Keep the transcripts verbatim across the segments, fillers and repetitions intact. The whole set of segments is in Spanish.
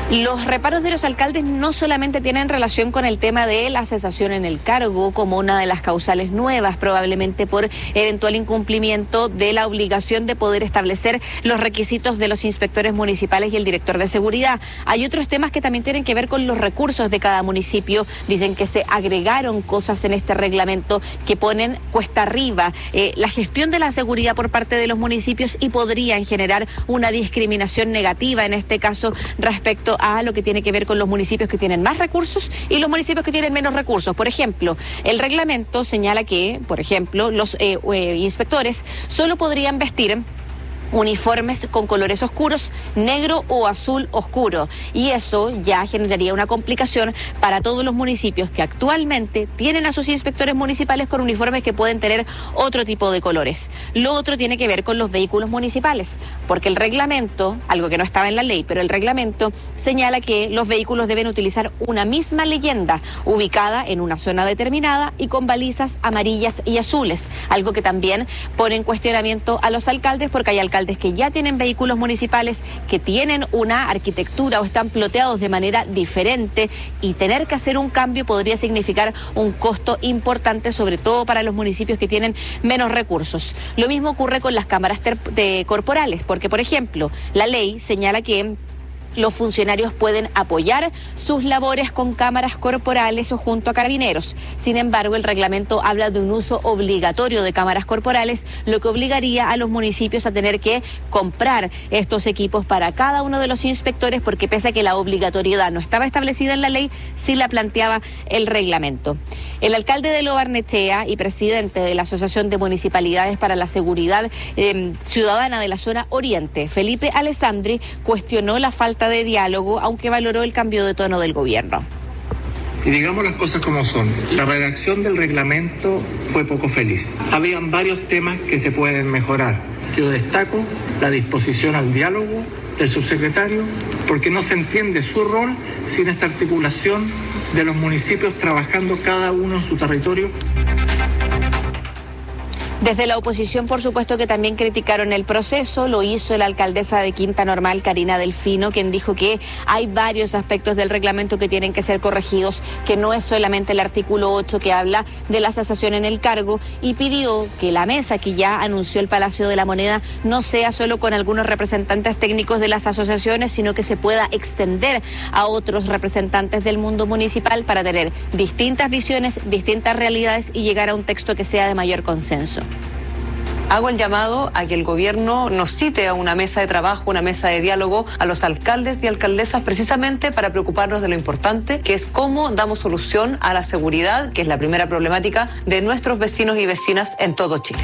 Los reparos de los alcaldes no solamente tienen relación con el tema de la cesación en el cargo como una de las causales nuevas, probablemente por eventual incumplimiento de la obligación de poder establecer los requisitos de los inspectores municipales y el director de seguridad. Hay otros temas que también tienen que ver con los recursos de cada municipio. Dicen que se agregaron cosas en este reglamento que ponen cuesta arriba eh, la gestión de la seguridad por parte de los municipios y podrían generar una discriminación negativa, en este caso respecto a lo que tiene que ver con los municipios que tienen más recursos y los municipios que tienen menos recursos. Por ejemplo, el reglamento señala que, por ejemplo, los eh, eh, inspectores solo podrían vestir uniformes con colores oscuros, negro o azul oscuro, y eso ya generaría una complicación para todos los municipios que actualmente tienen a sus inspectores municipales con uniformes que pueden tener otro tipo de colores. Lo otro tiene que ver con los vehículos municipales, porque el reglamento, algo que no estaba en la ley, pero el reglamento señala que los vehículos deben utilizar una misma leyenda ubicada en una zona determinada y con balizas amarillas y azules, algo que también pone en cuestionamiento a los alcaldes, porque hay alcaldes que ya tienen vehículos municipales que tienen una arquitectura o están ploteados de manera diferente, y tener que hacer un cambio podría significar un costo importante, sobre todo para los municipios que tienen menos recursos. Lo mismo ocurre con las cámaras de corporales, porque, por ejemplo, la ley señala que los funcionarios pueden apoyar sus labores con cámaras corporales o junto a carabineros. Sin embargo, el reglamento habla de un uso obligatorio de cámaras corporales, lo que obligaría a los municipios a tener que comprar estos equipos para cada uno de los inspectores, porque pese a que la obligatoriedad no estaba establecida en la ley, sí la planteaba el reglamento. El alcalde de Lo Barnechea y presidente de la Asociación de Municipalidades para la Seguridad eh, Ciudadana de la Zona Oriente, Felipe Alessandri, cuestionó la falta de diálogo, aunque valoró el cambio de tono del gobierno. Y digamos las cosas como son. La redacción del reglamento fue poco feliz. Habían varios temas que se pueden mejorar. Yo destaco la disposición al diálogo del subsecretario, porque no se entiende su rol sin esta articulación de los municipios trabajando cada uno en su territorio. Desde la oposición, por supuesto, que también criticaron el proceso. Lo hizo la alcaldesa de Quinta Normal, Karina Delfino, quien dijo que hay varios aspectos del reglamento que tienen que ser corregidos, que no es solamente el artículo ocho que habla de la cesación en el cargo, y pidió que la mesa que ya anunció el Palacio de la Moneda no sea solo con algunos representantes técnicos de las asociaciones, sino que se pueda extender a otros representantes del mundo municipal para tener distintas visiones, distintas realidades y llegar a un texto que sea de mayor consenso. Hago el llamado a que el gobierno nos cite a una mesa de trabajo, una mesa de diálogo a los alcaldes y alcaldesas, precisamente para preocuparnos de lo importante, que es cómo damos solución a la seguridad, que es la primera problemática de nuestros vecinos y vecinas en todo Chile.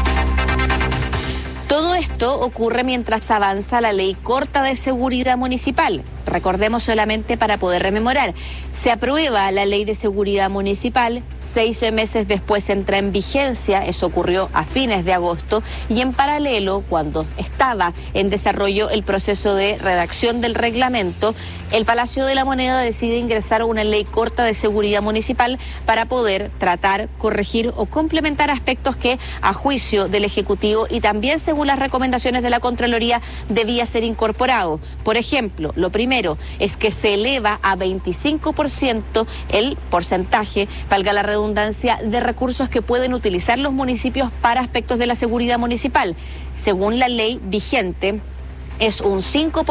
Todo esto ocurre mientras avanza la ley corta de seguridad municipal. Recordemos, solamente para poder rememorar, se aprueba la ley de seguridad municipal, seis meses después entra en vigencia, eso ocurrió a fines de agosto, y en paralelo, cuando estaba en desarrollo el proceso de redacción del reglamento, el Palacio de la Moneda decide ingresar una ley corta de seguridad municipal para poder tratar, corregir o complementar aspectos que, a juicio del Ejecutivo y también según las recomendaciones de la Contraloría, debía ser incorporado. Por ejemplo, lo primero es que se eleva a veinticinco por ciento el porcentaje, valga la redundancia, de recursos que pueden utilizar los municipios para aspectos de la seguridad municipal. Según la ley vigente, es un cinco por ciento